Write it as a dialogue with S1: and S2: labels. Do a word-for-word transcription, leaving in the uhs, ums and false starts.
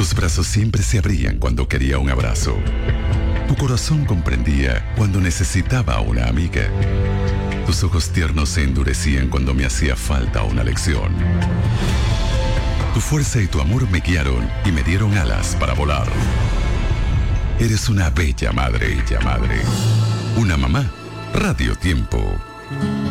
S1: Tus brazos siempre se abrían cuando quería un abrazo. Tu corazón comprendía cuando necesitaba una amiga. Tus ojos tiernos se endurecían cuando me hacía falta una lección. Tu fuerza y tu amor me guiaron y me dieron alas para volar. Eres una bella madre, bella madre. Una mamá. Radio Tiempo.